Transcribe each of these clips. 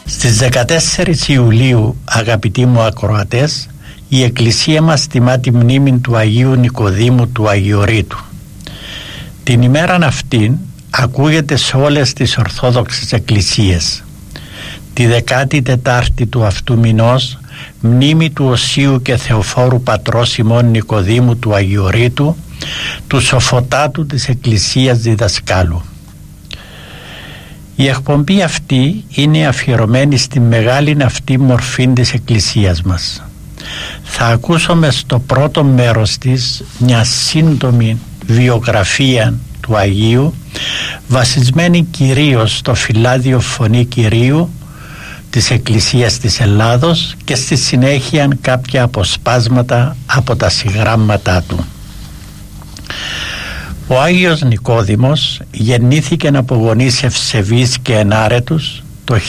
Στις 14 Ιουλίου, αγαπητοί μου ακροατές, η Εκκλησία μας τιμά τη μνήμη του Αγίου Νικοδήμου του Αγιορείτου. Την ημέραν αυτήν ακούγεται σε όλες τις Ορθόδοξες Εκκλησίες. Τη 14η του αυτού μηνός, μνήμη του Οσίου και Θεοφόρου Πατρός ημών Νικοδήμου του Αγιορείτου, του Σοφωτάτου της Εκκλησίας Διδασκάλου. Η εκπομπή αυτή είναι αφιερωμένη στη μεγάλη αυτή μορφή της Εκκλησίας μας. Θα ακούσουμε στο πρώτο μέρος της μια σύντομη βιογραφία του Αγίου, βασισμένη κυρίως στο φυλάδιο Φωνή Κυρίου της Εκκλησίας της Ελλάδος, και στη συνέχεια κάποια αποσπάσματα από τα συγγράμματά του. Ο Άγιος Νικόδημος γεννήθηκε από γονείς ευσεβείς και ενάρετους το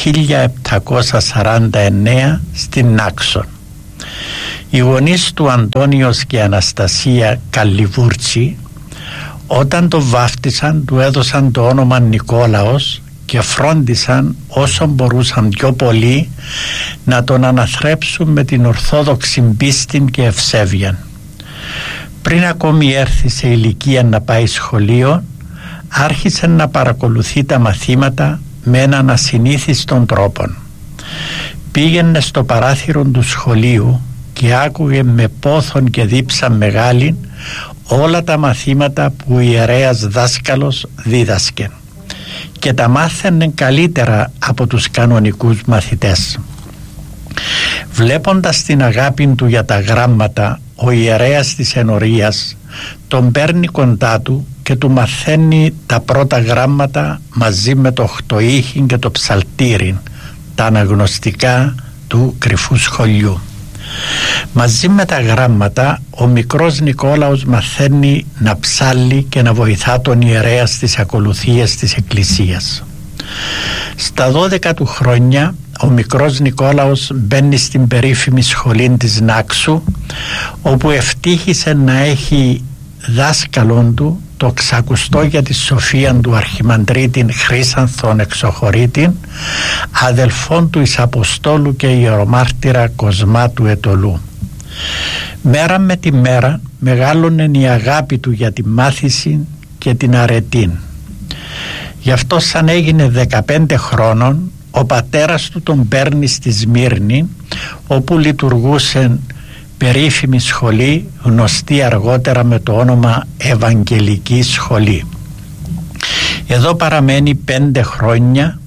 1749 στην Νάξο. Οι γονείς του, Αντώνιος και Αναστασία Καλιβούρτσι, όταν το βάφτισαν του έδωσαν το όνομα Νικόλαος και φρόντισαν όσο μπορούσαν πιο πολύ να τον αναθρέψουν με την ορθόδοξη πίστη και ευσέβεια. Πριν ακόμη έρθει σε ηλικία να πάει σχολείο, άρχισε να παρακολουθεί τα μαθήματα με έναν ασυνήθιστον τρόπο. Πήγαινε στο παράθυρο του σχολείου και άκουγε με πόθον και δίψα μεγάλη όλα τα μαθήματα που ο ιερέας δάσκαλος δίδασκε, και τα μάθαινε καλύτερα από τους κανονικούς μαθητές. Βλέποντας την αγάπη του για τα γράμματα, ο ιερέας της ενορίας τον παίρνει κοντά του και του μαθαίνει τα πρώτα γράμματα μαζί με το οχτοήχη και το ψαλτήρι, τα αναγνωστικά του κρυφού σχολείου. Μαζί με τα γράμματα, ο μικρός Νικόλαος μαθαίνει να ψάλλει και να βοηθά τον ιερέα στις ακολουθίες της Εκκλησίας. Στα 12 του χρόνια, ο μικρός Νικόλαος μπαίνει στην περίφημη σχολή της Νάξου, όπου ευτύχησε να έχει δάσκαλον του το ξακουστό για τη σοφία του Αρχιμανδρίτην Χρύσανθον Εξοχωρήτην, αδελφόν του εις Αποστόλου και ιερομάρτυρα Κοσμά του Ετωλού. Μέρα με τη μέρα μεγάλωνε η αγάπη του για τη μάθηση και την αρετήν. Γι' αυτό σαν έγινε 15 χρόνων, ο πατέρας του τον παίρνει στη Σμύρνη, όπου λειτουργούσε περίφημη σχολή, γνωστή αργότερα με το όνομα Ευαγγελική Σχολή. Εδώ παραμένει 5 χρόνια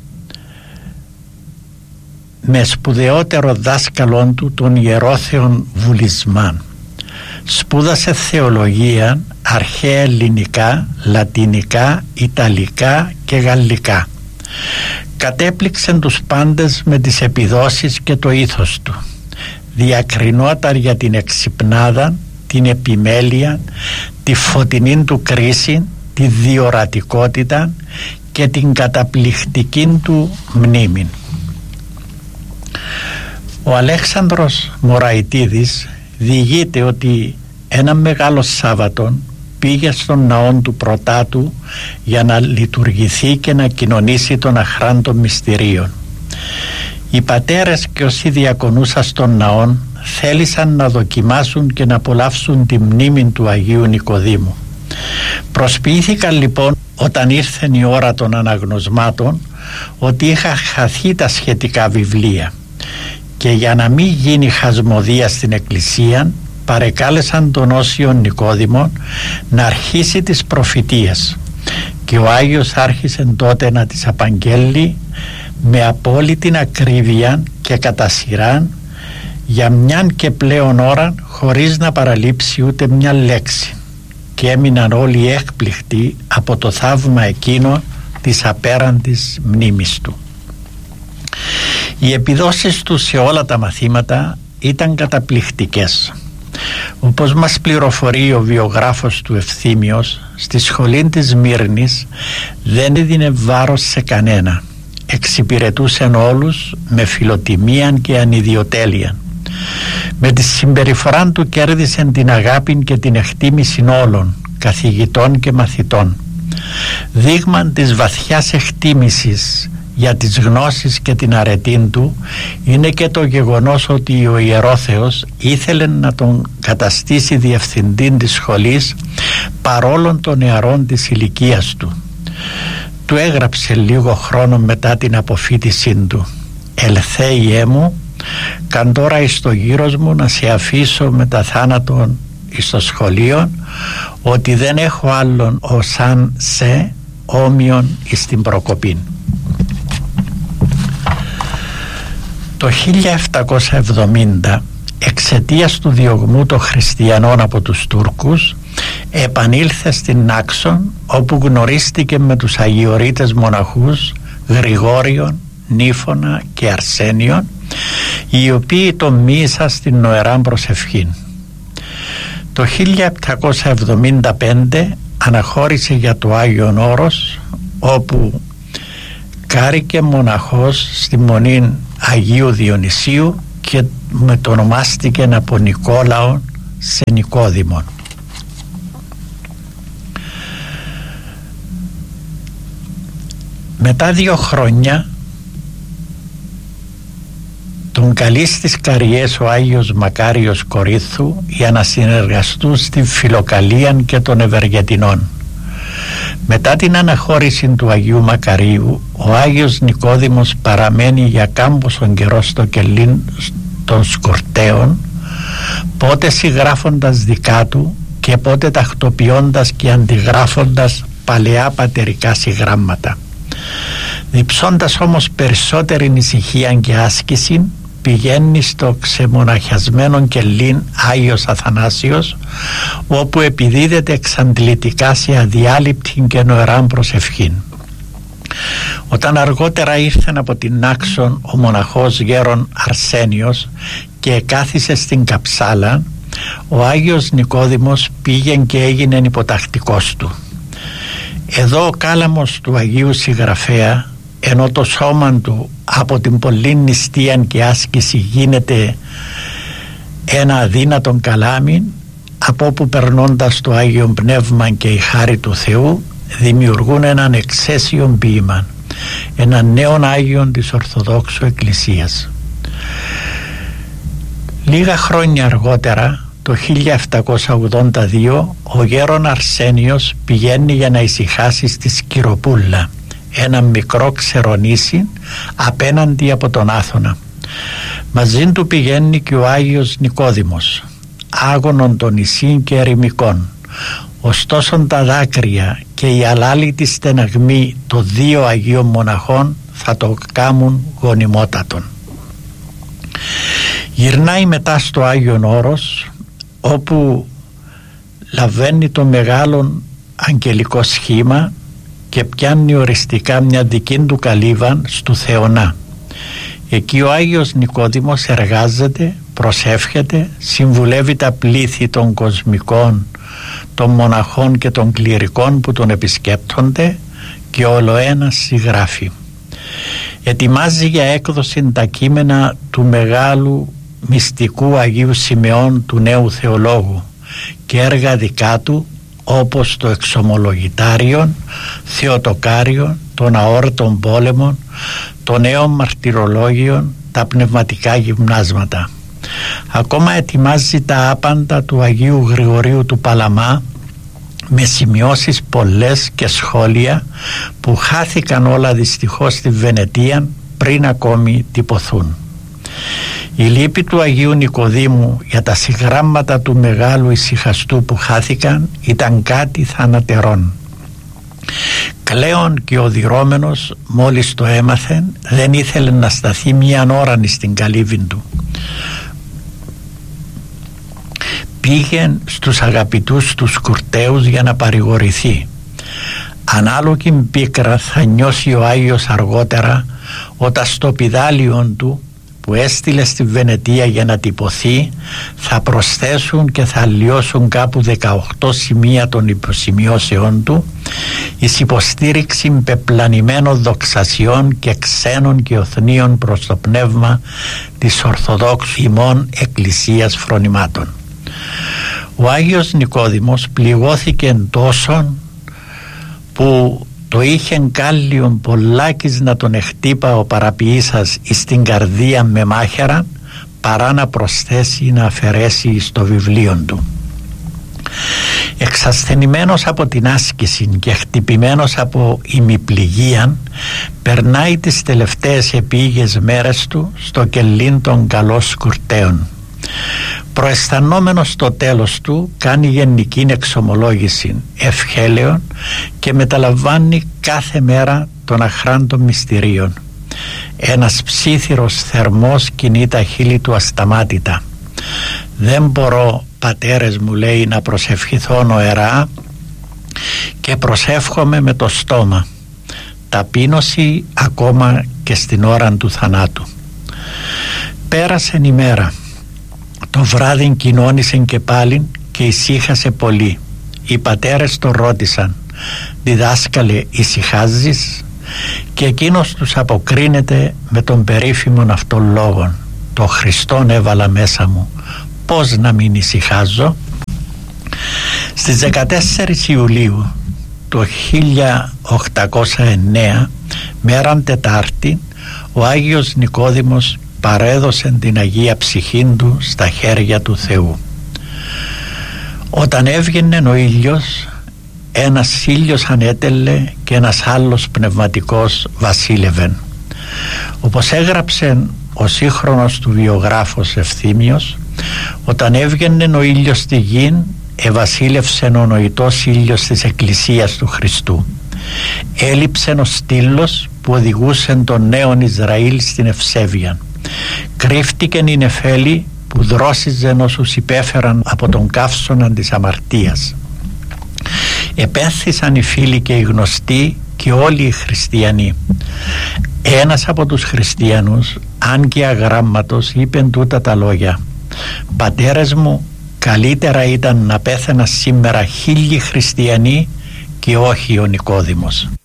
με σπουδαιότερο δάσκαλον του τον Ιερόθεον Βουλισμάν. Σπούδασε θεολογία, αρχαία ελληνικά, λατινικά, ιταλικά και γαλλικά. Κατέπληξε τους πάντες με τις επιδόσεις και το ήθος του. Διακρινόταν για την εξυπνάδα, την επιμέλεια, τη φωτεινή του κρίση, τη διορατικότητα και την καταπληκτική του μνήμη. Ο Αλέξανδρος Μωραϊτίδης διηγείται ότι ένα μεγάλο Σάββατο πήγε στον ναό του Πρωτάτου για να λειτουργηθεί και να κοινωνήσει των αχράντων μυστηρίων. Οι πατέρες και όσοι διακονούσαν στον ναό θέλησαν να δοκιμάσουν και να απολαύσουν τη μνήμη του Αγίου Νικοδήμου. Προσποιήθηκαν λοιπόν, όταν ήρθε η ώρα των αναγνωσμάτων, ότι είχα χαθεί τα σχετικά βιβλία, και για να μην γίνει χασμωδία στην εκκλησία παρεκάλεσαν τον Όσιο Νικόδημο να αρχίσει τις προφητείες, και ο Άγιος άρχισε τότε να τις απαγγέλει με απόλυτη ακρίβεια και κατά σειράν για μιαν και πλέον ώρα, χωρίς να παραλείψει ούτε μια λέξη, και έμειναν όλοι έκπληκτοι από το θαύμα εκείνο της απέραντης μνήμης του. Οι επιδόσεις του σε όλα τα μαθήματα ήταν καταπληκτικές. Όπως μας πληροφορεί ο βιογράφος του Ευθύμιος, στη σχολή της Σμύρνης δεν έδινε βάρος σε κανένα. Εξυπηρετούσε όλους με φιλοτιμία και ανιδιοτέλεια. Με τη συμπεριφορά του κέρδισε την αγάπη και την εκτίμηση όλων, καθηγητών και μαθητών. Δείγμα της βαθιάς εκτίμησης για τις γνώσεις και την αρετή του είναι και το γεγονός ότι ο Ιερόθεος ήθελε να τον καταστήσει διευθυντή της σχολής παρόλων των νεαρών της ηλικίας του. Του έγραψε λίγο χρόνο μετά την αποφοίτησή του: «Ελθέιέ μου, καν τώρα εις το γύρος μου να σε αφήσω μετά θάνατον εις το σχολείο, ότι δεν έχω άλλον ως αν σε όμοιον εις την προκοπήν». Το 1770, εξαιτίας του διωγμού των χριστιανών από τους Τούρκους, επανήλθε στην Νάξον, όπου γνωρίστηκε με τους αγιορείτες μοναχούς Γρηγόριον, Νύφωνα και Αρσένιον, οι οποίοι τον μοίησαν στην νοεράν προσευχήν. Το 1775 αναχώρησε για το Άγιον Όρος, όπου κάρηκε μοναχός στη Μονή Αγίου Διονυσίου και μετονομάστηκε από Νικόλαον σε Νικόδημον. Μετά 2 χρόνια τον καλεί στις Καριές ο Άγιος Μακάριος Κορίνθου για να συνεργαστούν στη Φιλοκαλία και των Ευεργετινών. Μετά την αναχώρηση του Αγίου Μακαρίου, ο Άγιος Νικόδημος παραμένει για κάμποσον καιρό στο κελίν των Σκορταίων, πότε συγγράφοντας δικά του και πότε τακτοποιώντας και αντιγράφοντας παλαιά πατερικά συγγράμματα. Διψώντας όμως περισσότερη ησυχία και άσκηση, πηγαίνει στο ξεμοναχιασμένο κελίν Άγιος Αθανάσιος, όπου επιδίδεται εξαντλητικά σε αδιάλειπτη και νοεράν προσευχήν. Όταν αργότερα ήρθαν από την Νάξον ο μοναχός γέρον Αρσένιος και κάθισε στην καψάλα, ο Άγιος Νικόδημος πήγε και έγινε υποτακτικός του. Εδώ ο κάλαμος του Αγίου Συγγραφέα, ενώ το σώμα του από την πολλή νηστεία και άσκηση γίνεται ένα αδύνατον καλάμι, από όπου περνώντας το Άγιο Πνεύμα και η χάρη του Θεού δημιουργούν έναν εξαίσιον ποίημα, έναν νέον Άγιον της Ορθοδόξου Εκκλησίας. Λίγα χρόνια αργότερα, το 1782, ο γέρον Αρσένιος πηγαίνει για να ησυχάσει στη Σκυροπούλα, ένα μικρό ξερονήσι απέναντι από τον Άθωνα. Μαζί του πηγαίνει και ο Άγιος Νικόδημος, άγωνον των νησίν και ερημικών. Ωστόσο τα δάκρυα και η αλάλητη στεναγμή των 2 Αγίων μοναχών θα το κάμουν γονιμότατον. Γυρνάει μετά στο Άγιον Όρος, όπου λαβαίνει το μεγάλο αγγελικό σχήμα και πιάνει οριστικά μια δική του καλύβα στου Θεονά. Εκεί ο Άγιος Νικόδημος εργάζεται, προσεύχεται, συμβουλεύει τα πλήθη των κοσμικών, των μοναχών και των κληρικών που τον επισκέπτονται και ολοένας συγγράφει. Ετοιμάζει για έκδοση τα κείμενα του μεγάλου μυστικού Αγίου Σιμεών του Νέου Θεολόγου και έργα δικά του, όπως το Εξομολογητάριον, Θεοτοκάριον, των Αόρτων Πόλεμων, το Νέο Μαρτυρολόγιον, τα πνευματικά γυμνάσματα. Ακόμα ετοιμάζει τα άπαντα του Αγίου Γρηγορίου του Παλαμά, με σημειώσεις πολλές και σχόλια που χάθηκαν όλα δυστυχώς στη Βενετία πριν ακόμη τυπωθούν. Η λύπη του Αγίου Νικοδήμου για τα συγγράμματα του μεγάλου ησυχαστού που χάθηκαν ήταν κάτι θανατερόν. Κλαίον και ο οδυρώμενος, μόλις το έμαθεν, δεν ήθελε να σταθεί μια ώρα στην καλύβη του. Πήγε στους αγαπητούς τους Σκουρταίους για να παρηγορηθεί. Ανάλογη πίκρα θα νιώσει ο Άγιος αργότερα, όταν στο πιδάλιον του που έστειλε στη Βενετία για να τυπωθεί θα προσθέσουν και θα αλλοιώσουν κάπου 18 σημεία των υποσημειώσεών του εις υποστήριξη πεπλανημένων δοξασιών και ξένων και οθνίων προς το πνεύμα της Ορθοδόξου ημών Εκκλησίας φρονημάτων. Ο Άγιος Νικόδημος πληγώθηκε τόσο που το είχεν κάλλιον πολλάκις να τον εκτύπα ο παραποιήσας εις την καρδία με μάχαιρα, παρά να προσθέσει να αφαιρέσει στο βιβλίο του. Εξασθενημένος από την άσκηση και χτυπημένος από ημιπληγίαν, περνάει τις τελευταίες επίγειες μέρες του στο κελίν των καλών σκουρτέων. Προαισθανόμενος το τέλος του, κάνει γενική εξομολόγηση ευχέλαιων και μεταλαμβάνει κάθε μέρα των αχράντων μυστηρίων. Ένας ψήθυρος θερμός κινεί τα χείλη του ασταμάτητα. «Δεν μπορώ, πατέρες μου», λέει, «να προσευχηθώ νοερά και προσεύχομαι με το στόμα. Ταπείνωση ακόμα και στην ώρα του θανάτου». Πέρασεν η μέρα. Το βράδυ κοινώνησεν και πάλιν και ησύχασε πολύ. Οι πατέρες τον ρώτησαν, «Διδάσκαλε, ησυχάζεις?» Και εκείνος τους αποκρίνεται με τον περίφημον αυτόν λόγον, «Το Χριστόν έβαλα μέσα μου, πώς να μην ησυχάζω?» Στις 14 Ιουλίου το 1809, μέραν Τετάρτη, ο Άγιος Νικόδημος παρέδωσε την Αγία Ψυχήν του στα χέρια του Θεού. Όταν έβγαινε ο ήλιος, ένας ήλιος ανέτελε και ένας άλλος πνευματικός βασίλευεν. Όπως έγραψε ο σύγχρονος του βιογράφος Ευθύμιος, όταν έβγαινε ο ήλιος στη γην, ευασίλευσεν ο νοητός ήλιος της Εκκλησίας του Χριστού. Έλειψεν ο στήλος που οδηγούσε τον νέον Ισραήλ στην ευσέβεια. Κρύφτηκεν η νεφέλη που δρόσιζεν όσους υπέφεραν από τον καύσωνα της αμαρτίας. Επέθυσαν οι φίλοι και οι γνωστοί και όλοι οι χριστιανοί. Ένας από τους χριστιανούς, αν και αγράμματος, είπε τούτα τα λόγια: «Πατέρες μου, καλύτερα ήταν να πέθαινα σήμερα 1000 χριστιανοί και όχι ο Νικόδημος».